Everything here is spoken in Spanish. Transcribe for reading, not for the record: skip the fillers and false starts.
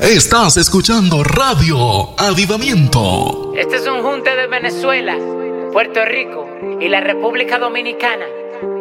Estás escuchando Radio Avivamiento. Este es un junte de Venezuela, Puerto Rico y la República Dominicana.